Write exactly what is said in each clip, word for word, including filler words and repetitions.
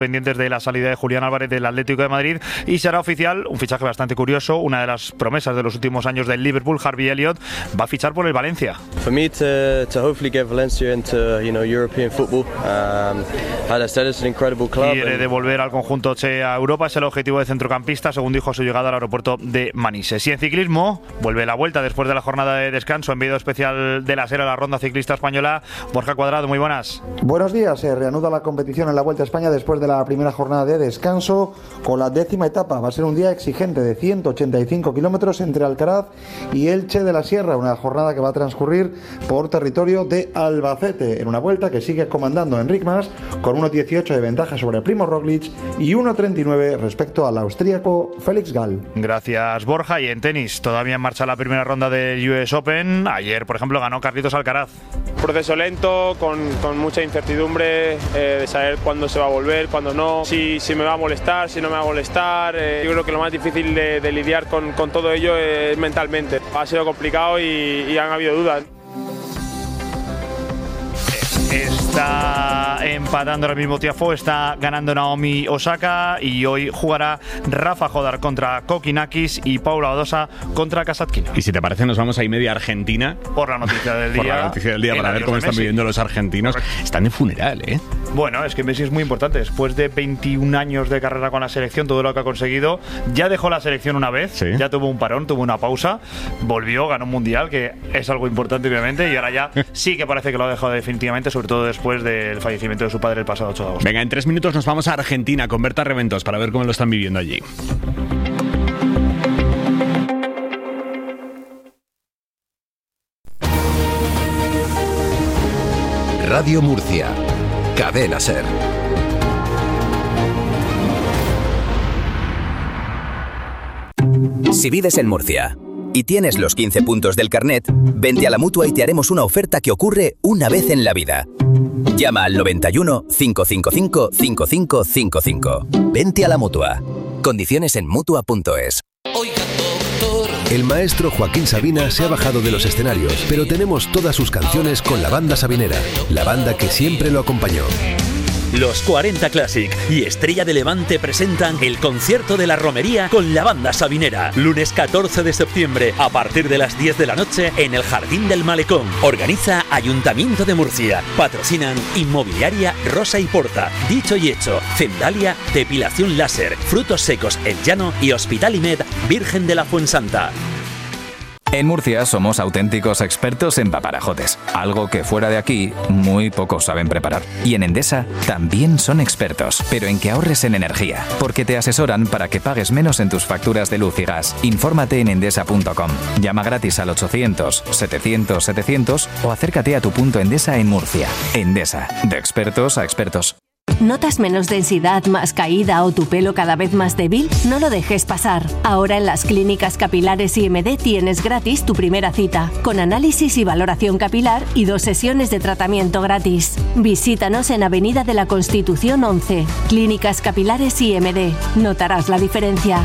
pendientes de la salida de Julián Álvarez del Atlético de Madrid y será oficial un fichaje bastante curioso. Una de las promesas de los últimos años del Liverpool, Harvey Elliott, va a fichar por el Valencia. For me to to hopefully get Valencia into, you know, European football. Um, as I said, it's an incredible club. Quiere devolver al conjunto Che a Europa, es el objetivo de centrocampista, según dijo a su llegada al aeropuerto de Manises. Y en ciclismo, vuelve la vuelta después de la jornada de descanso. Enviado especial de la SER a la ronda ciclista española. Borja Cuadrado, muy buenas. Buenos días, se reanuda la competición en la Vuelta a España después de la primera jornada de descanso con la décima etapa. Va a ser un día exigente de ciento ochenta y cinco kilómetros entre Alcaraz y Elche de la Sierra, una jornada que va a transcurrir por territorio de Albacete, en una vuelta que sigue comandando Enric Mas con uno dieciocho de ventaja sobre Primo Roglic y uno treinta y nueve respecto al austríaco Félix Gall. Gracias, Borja. Y en tenis, todavía en marcha la primera ronda del U S Open. Ayer, por ejemplo, ganó Carlitos Alcaraz. Proceso lento, con, con mucha incertidumbre, eh, de saber cuándo se va a volver, cuándo no, si, si me va a molestar, si no me va a molestar. Eh, yo creo que lo más difícil de, de lidiar con, con todo ello es mentalmente. Ha sido complicado y, y han habido dudas. Está empatando ahora mismo Tiafoe, está ganando Naomi Osaka y hoy jugará Rafa Jodar contra Kokinakis y Paula Badosa contra Kasatkina. Y si te parece, nos vamos a media Argentina. Por la noticia del día. Por la noticia del día, para ver cómo están viviendo los argentinos. Correcto. Están de funeral, ¿eh? Bueno, es que Messi es muy importante. Después de veintiún años de carrera con la selección, todo lo que ha conseguido, ya dejó la selección una vez, ¿sí? Ya tuvo un parón, tuvo una pausa, volvió, ganó un mundial, que es algo importante obviamente, y ahora ya sí que parece que lo ha dejado definitivamente, sobre todo después del fallecimiento de su padre el pasado ocho de agosto. Venga, en tres minutos nos vamos a Argentina con Berta Reventos para ver cómo lo están viviendo allí. Radio Murcia, Cadena SER. Si vives en Murcia y tienes los quince puntos del carnet, vente a la Mutua y te haremos una oferta que ocurre una vez en la vida. Llama al noventa y uno, cinco cinco cinco, cinco cinco cinco cinco. Vente a la Mutua. Condiciones en mutua punto es. El maestro Joaquín Sabina se ha bajado de los escenarios, pero tenemos todas sus canciones con la banda sabinera, la banda que siempre lo acompañó. Los cuarenta Classic y Estrella de Levante presentan el concierto de la romería con la banda sabinera. Lunes catorce de septiembre a partir de las diez de la noche en el Jardín del Malecón. Organiza Ayuntamiento de Murcia. Patrocinan Inmobiliaria Rosa y Porta, Dicho y Hecho, Cendalia, Depilación Láser, Frutos Secos El Llano y Hospital Imed Virgen de la Fuensanta. En Murcia somos auténticos expertos en paparajotes, algo que fuera de aquí muy pocos saben preparar. Y en Endesa también son expertos, pero en que ahorres en energía, porque te asesoran para que pagues menos en tus facturas de luz y gas. Infórmate en endesa punto com, llama gratis al ochocientos, setecientos, setecientos o acércate a tu punto Endesa en Murcia. Endesa, de expertos a expertos. ¿Notas menos densidad, más caída o tu pelo cada vez más débil? No lo dejes pasar. Ahora en las clínicas capilares I M D tienes gratis tu primera cita, con análisis y valoración capilar y dos sesiones de tratamiento gratis. Visítanos en Avenida de la Constitución once. Clínicas Capilares I M D. Notarás la diferencia.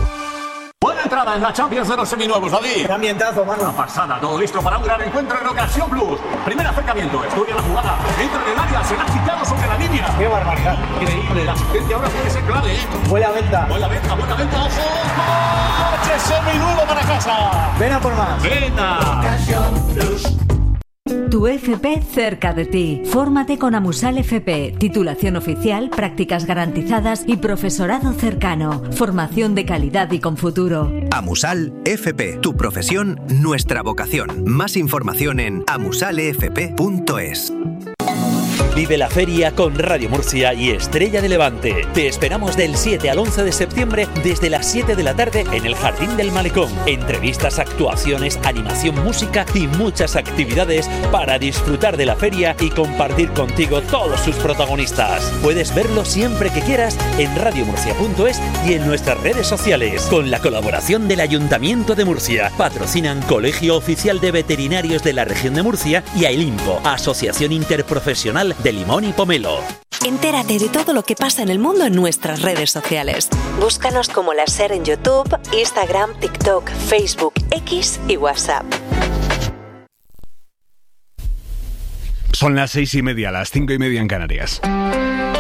Buena entrada en la Champions de los seminuevos, David. ¡Qué ambientazo, mano! Una pasada, todo listo para un gran encuentro en Ocasión Plus. Primer acercamiento, estudia la jugada, entra en el área, será quitado sobre la línea. ¡Qué barbaridad! Increíble, la asistencia ahora puede ser clave, ¿eh? Buena venta. Buena venta, buena venta, ojo. ¡Coche seminuevo para casa! Ven a por más. ¡Ven a Ocasión Plus! Tu F P cerca de ti. Fórmate con Amusal F P. Titulación oficial, prácticas garantizadas y profesorado cercano. Formación de calidad y con futuro. Amusal F P. Tu profesión, nuestra vocación. Más información en amusal f p punto es. Vive la feria con Radio Murcia y Estrella de Levante. Te esperamos del siete al once de septiembre desde las siete de la tarde en el Jardín del Malecón. Entrevistas, actuaciones, animación, música y muchas actividades para disfrutar de la feria y compartir contigo todos sus protagonistas. Puedes verlo siempre que quieras en radio murcia punto es y en nuestras redes sociales. Con la colaboración del Ayuntamiento de Murcia. Patrocinan Colegio Oficial de Veterinarios de la Región de Murcia y AILIMPO, Asociación Interprofesional de Limón y Pomelo. Entérate de todo lo que pasa en el mundo en nuestras redes sociales. Búscanos como La SER en YouTube, Instagram, TikTok, Facebook, X y WhatsApp. Son las seis y media, las cinco y media en Canarias.